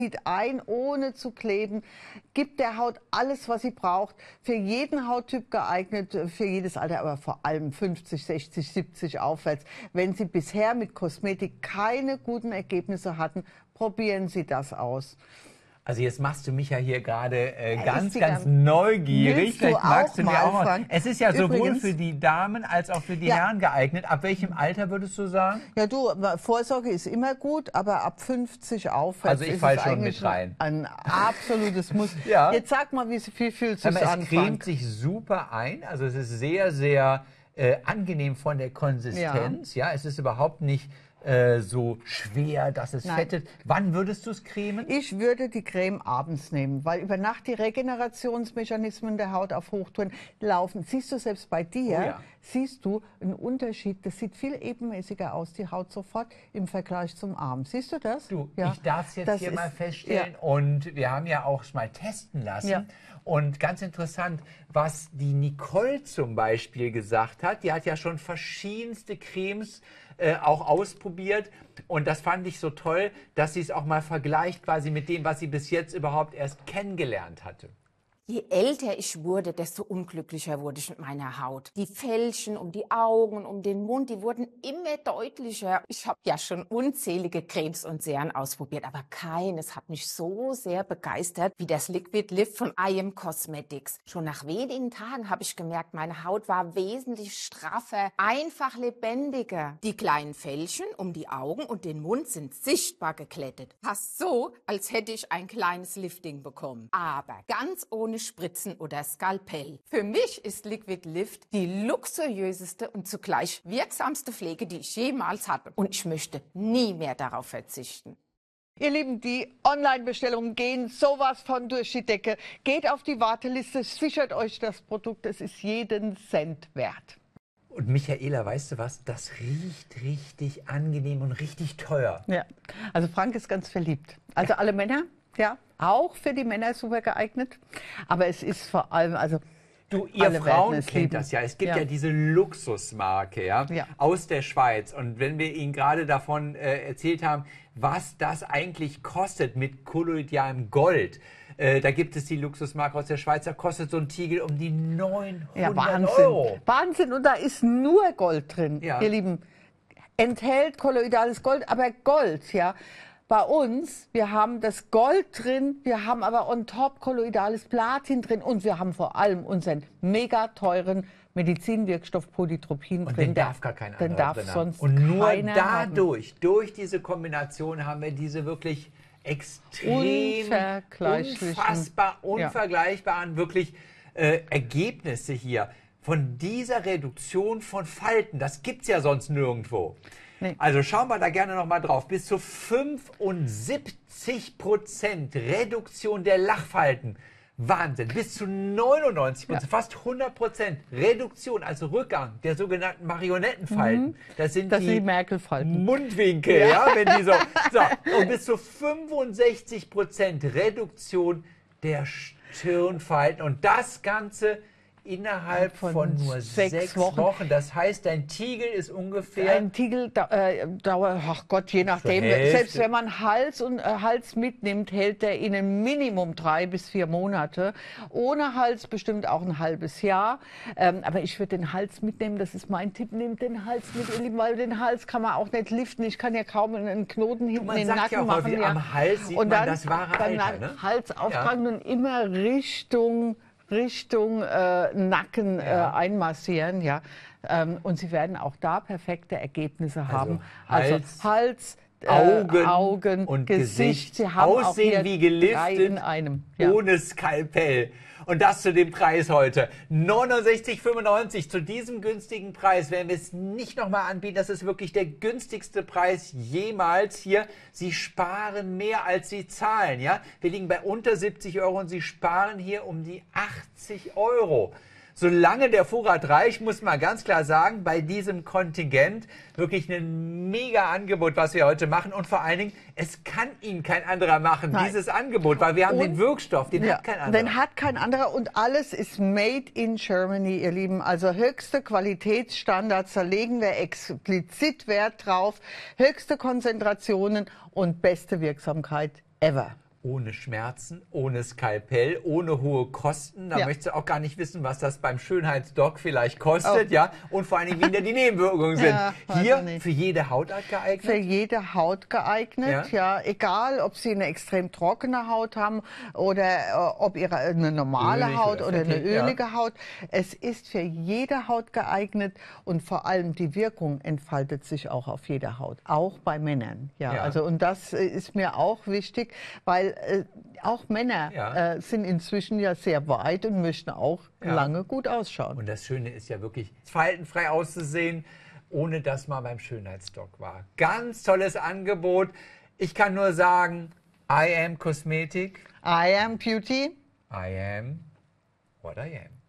ein, ohne zu kleben, gibt der Haut alles, was sie braucht, für jeden Hauttyp geeignet, für jedes Alter, aber vor allem 50, 60, 70 aufwärts. Wenn Sie bisher mit Kosmetik keine guten Ergebnisse hatten, probieren Sie das aus. Also jetzt machst du mich ja hier gerade ganz neugierig. Vielleicht magst du mir auch mal. Es ist ja sowohl für die Damen als auch für die Herren geeignet. Ab welchem Alter würdest du sagen? Ja, du, Vorsorge ist immer gut, aber ab 50 aufwärts also ich fall schon mit rein. Ein absolutes Muss. Ja. Jetzt sag mal, wie fühlst du es an? Es cremt sich super ein. Also es ist sehr, sehr angenehm von der Konsistenz. Ja, es ist überhaupt nicht so schwer, dass es fettet. Wann würdest du es cremen? Ich würde die Creme abends nehmen, weil über Nacht die Regenerationsmechanismen der Haut auf Hochtouren laufen. Siehst du selbst bei dir, siehst du einen Unterschied. Das sieht viel ebenmäßiger aus, die Haut sofort im Vergleich zum Arm. Siehst du das? Du, ich darf es jetzt hier mal feststellen und wir haben ja auch mal testen lassen. Ja. Und ganz interessant, was die Nicole zum Beispiel gesagt hat, die hat ja schon verschiedenste Cremes auch ausprobiert und das fand ich so toll, dass sie es auch mal vergleicht quasi mit dem, was sie bis jetzt überhaupt erst kennengelernt hatte. Je älter ich wurde, desto unglücklicher wurde ich mit meiner Haut. Die Fältchen um die Augen, um den Mund, die wurden immer deutlicher. Ich habe ja schon unzählige Cremes und Serien ausprobiert, aber keines hat mich so sehr begeistert wie das Liquid Lift von IM Cosmetics. Schon nach wenigen Tagen habe ich gemerkt, meine Haut war wesentlich straffer, einfach lebendiger. Die kleinen Fältchen um die Augen und den Mund sind sichtbar geglättet. Fast so, als hätte ich ein kleines Lifting bekommen. Aber ganz ohne Spritzen oder Skalpell. Für mich ist Liquid Lift die luxuriöseste und zugleich wirksamste Pflege, die ich jemals hatte. Und ich möchte nie mehr darauf verzichten. Ihr Lieben, die Online-Bestellungen gehen sowas von durch die Decke. Geht auf die Warteliste, sichert euch das Produkt, es ist jeden Cent wert. Und Michaela, weißt du was? Das riecht richtig angenehm und richtig teuer. Ja, also Frank ist ganz verliebt. Also alle Männer, ja, auch für die Männer super geeignet. Aber es ist vor allem, also du, ihr Frauen kennt das ja. Es gibt ja diese Luxusmarke aus der Schweiz. Und wenn wir Ihnen gerade davon erzählt haben, was das eigentlich kostet mit kolloidalem Gold, da gibt es die Luxusmarke aus der Schweiz, da kostet so ein Tiegel um die 900 Euro. Wahnsinn, und da ist nur Gold drin, ihr Lieben. Enthält kolloidales Gold, aber Gold, ja. Bei uns, wir haben das Gold drin, wir haben aber on top kolloidales Platin drin und wir haben vor allem unseren mega teuren Medizinwirkstoff Polytropin drin. Den darf gar kein anderer drin haben. Und nur dadurch, durch diese Kombination haben wir diese wirklich extrem unvergleichbaren wirklich Ergebnisse hier. Von dieser Reduktion von Falten, das gibt es ja sonst nirgendwo. Nee. Also schauen wir da gerne noch mal drauf. Bis zu 75% Reduktion der Lachfalten. Wahnsinn. Bis zu 99%, fast 100% Reduktion, also Rückgang der sogenannten Marionettenfalten. Das sind die Merkel-Falten. Mundwinkel, wenn die so. Und bis zu 65% Reduktion der Stirnfalten. Und das Ganze innerhalb von nur 6 Wochen. Das heißt, dein Tiegel ist ungefähr... Ein Tiegel dauert, ach Gott, je nachdem. Selbst wenn man Hals mitnimmt, hält der Ihnen Minimum 3 bis 4 Monate. Ohne Hals bestimmt auch ein halbes Jahr. Aber ich würde den Hals mitnehmen, das ist mein Tipp. Nehmt den Hals mit, ihr Lieben, weil den Hals kann man auch nicht liften. Ich kann ja kaum einen Knoten hinten in den Nacken machen. Ja, am Hals sieht man das wahre Alter, ne? Hals auftragen und immer Richtung Nacken einmassieren, und Sie werden auch da perfekte Ergebnisse haben. Also Hals, Augen und Gesicht. Sie haben aussehen auch wie geliftet, in einem. Ohne Skalpell. Und das zu dem Preis heute. 69,95. Zu diesem günstigen Preis werden wir es nicht nochmal anbieten. Das ist wirklich der günstigste Preis jemals hier. Sie sparen mehr, als Sie zahlen. Ja? Wir liegen bei unter 70 Euro und Sie sparen hier um die 80 Euro. Solange der Vorrat reicht, muss man ganz klar sagen, bei diesem Kontingent wirklich ein mega Angebot, was wir heute machen. Und vor allen Dingen, es kann Ihnen kein anderer machen, dieses Angebot, weil wir haben den Wirkstoff, den hat kein anderer. Den hat kein anderer und alles ist made in Germany, ihr Lieben. Also höchste Qualitätsstandards, da legen wir explizit Wert drauf. Höchste Konzentrationen und beste Wirksamkeit ever. ohne Schmerzen, ohne Skalpell, ohne hohe Kosten. Da möchtest du auch gar nicht wissen, was das beim Schönheitsdoc vielleicht kostet, ja, und vor allen Dingen, wie denn die Nebenwirkungen sind. Ja, hier für jede Hautart geeignet? Für jede Haut geeignet, ja. Egal, ob Sie eine extrem trockene Haut haben oder ob Ihre eine normale Ölig Haut oder eine fettig, ölige Haut. Es ist für jede Haut geeignet und vor allem die Wirkung entfaltet sich auch auf jeder Haut, auch bei Männern. Ja, also und das ist mir auch wichtig, weil auch Männer sind inzwischen ja sehr weit und möchten auch lange gut ausschauen. Und das Schöne ist ja wirklich, faltenfrei auszusehen, ohne dass man beim Schönheitsdoc war. Ganz tolles Angebot. Ich kann nur sagen, I am Kosmetik. I am Beauty. I am what I am.